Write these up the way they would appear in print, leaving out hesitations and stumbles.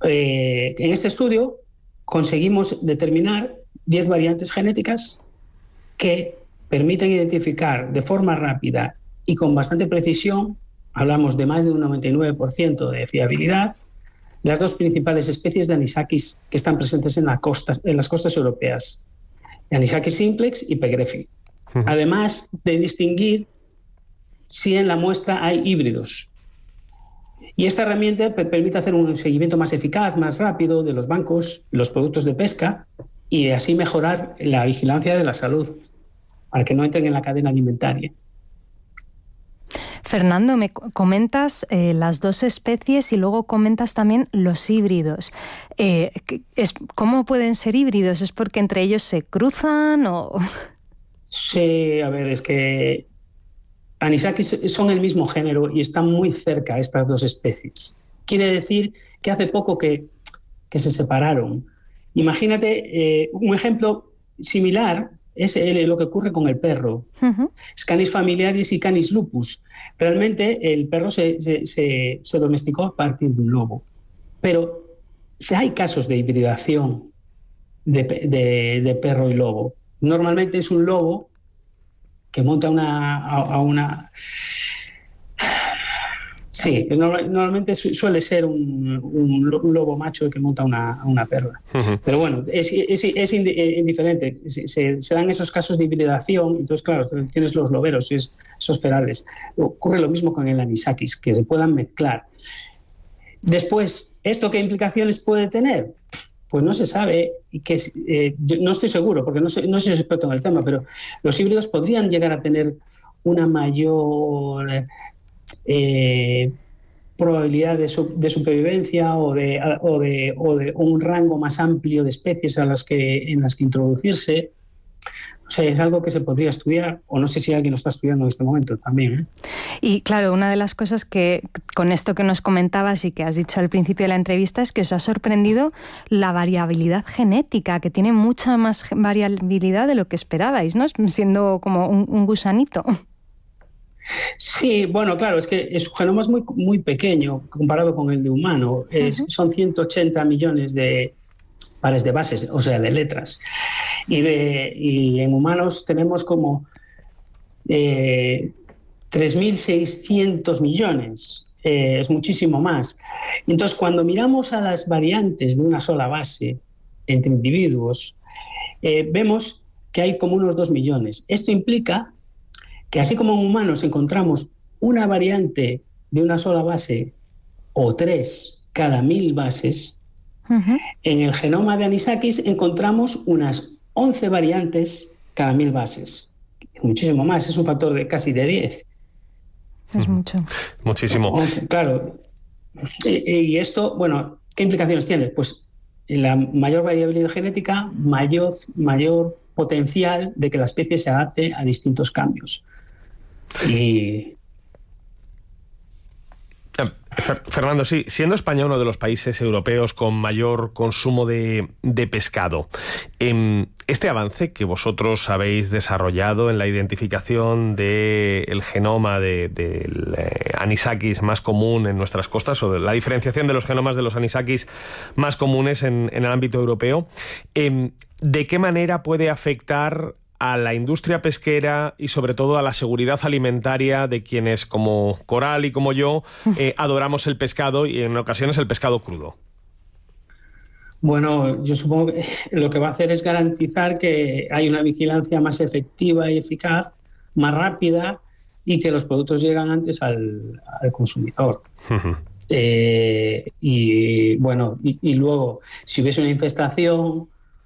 En este estudio conseguimos determinar 10 variantes genéticas que permiten identificar de forma rápida y con bastante precisión, hablamos de más de un 99% de fiabilidad, las dos principales especies de anisakis que están presentes en las costas europeas, Anisakis simplex y Pegrefi. Además de distinguir si en la muestra hay híbridos. Y esta herramienta permite hacer un seguimiento más eficaz, más rápido de los bancos, los productos de pesca y así mejorar la vigilancia de la salud para que no entren en la cadena alimentaria. Fernando, me comentas las dos especies y luego comentas también los híbridos. ¿Cómo pueden ser híbridos? ¿Es porque entre ellos se cruzan o...? Sí, a ver, es que anisakis son el mismo género y están muy cerca estas dos especies. Quiere decir que hace poco que se separaron. Imagínate, un ejemplo similar es lo que ocurre con el perro. Canis familiaris y Canis lupus. Realmente el perro se domesticó a partir de un lobo. Pero si hay casos de hibridación de perro y lobo. Normalmente es un lobo que monta a una... Sí, normalmente suele ser un lobo macho que monta a una perra. Pero bueno, es indiferente. Se dan esos casos de hibridación, entonces claro, tienes los loberos, esos ferales. Ocurre lo mismo con el anisakis, que se puedan mezclar. Después, ¿esto qué implicaciones puede tener? Pues no se sabe, yo no estoy seguro, porque no soy experto en el tema, pero los híbridos podrían llegar a tener una mayor probabilidad de supervivencia o de un rango más amplio de especies en las que introducirse. O sea, es algo que se podría estudiar, o no sé si alguien lo está estudiando en este momento también. Y claro, una de las cosas que con esto que nos comentabas y que has dicho al principio de la entrevista es que os ha sorprendido la variabilidad genética, que tiene mucha más variabilidad de lo que esperabais, ¿no? Siendo como un gusanito. Sí, bueno, claro, es que su genoma es muy, muy pequeño comparado con el de humano. Son 180 millones de pares de bases, o sea, de letras. Y en humanos tenemos como 3.600 millones. Es muchísimo más. Entonces, cuando miramos a las variantes de una sola base entre individuos, vemos que hay como unos 2 millones. Esto implica que así como en humanos encontramos una variante de una sola base o 3 cada 1.000 bases, en el genoma de anisakis encontramos unas 11 variantes cada 1.000 bases. Muchísimo más, es un factor de casi de 10. Es mucho. Muchísimo. Claro. Y esto, bueno, ¿qué implicaciones tiene? Pues la mayor variabilidad genética, mayor potencial de que la especie se adapte a distintos cambios. Y... Fernando, sí, siendo España uno de los países europeos con mayor consumo de pescado, este avance que vosotros habéis desarrollado en la identificación del genoma del anisakis más común en nuestras costas, o de la diferenciación de los genomas de los anisakis más comunes en el ámbito europeo, ¿de qué manera puede afectar a la industria pesquera y sobre todo a la seguridad alimentaria de quienes, como Coral y como yo, adoramos el pescado y en ocasiones el pescado crudo? Bueno, yo supongo que lo que va a hacer es garantizar que hay una vigilancia más efectiva y eficaz, más rápida, y que los productos llegan antes al consumidor. Y bueno, y luego, si hubiese una infestación,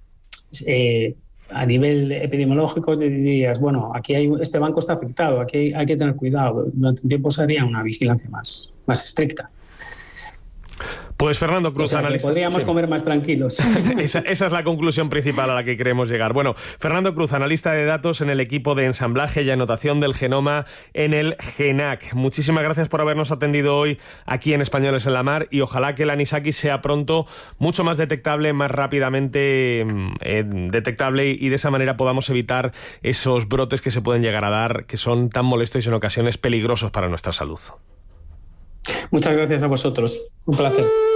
a nivel epidemiológico te dirías, bueno, aquí este banco está afectado, aquí hay que tener cuidado. Durante un tiempo se haría una vigilancia más estricta. Pues Fernando Cruz, analista... Podríamos comer más tranquilos. Esa es la conclusión principal a la que queremos llegar. Bueno, Fernando Cruz, analista de datos en el equipo de ensamblaje y anotación del genoma en el GENAC. Muchísimas gracias por habernos atendido hoy aquí en Españoles en la Mar y ojalá que el anisakis sea pronto mucho más detectable, más rápidamente detectable y de esa manera podamos evitar esos brotes que se pueden llegar a dar, que son tan molestos y en ocasiones peligrosos para nuestra salud. Muchas gracias a vosotros. Un placer.